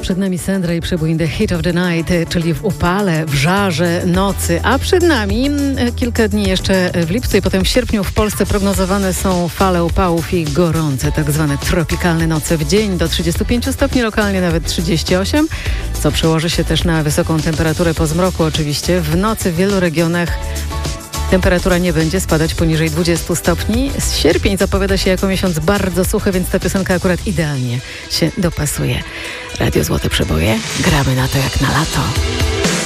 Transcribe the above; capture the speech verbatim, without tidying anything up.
Przed nami Sandra i przebój In the Heat of the Night, czyli w upale, w żarze nocy. A przed nami kilka dni jeszcze w lipcu i potem w sierpniu w Polsce prognozowane są fale upałów i gorące, tak zwane tropikalne noce w dzień do trzydziestu pięciu stopni, lokalnie nawet trzydzieści osiem, co przełoży się też na wysoką temperaturę po zmroku oczywiście. W nocy w wielu regionach temperatura nie będzie spadać poniżej dwudziestu stopni. Sierpień zapowiada się jako miesiąc bardzo suchy, więc ta piosenka akurat idealnie się dopasuje. Radio Złote Przeboje. Gramy na to jak na lato.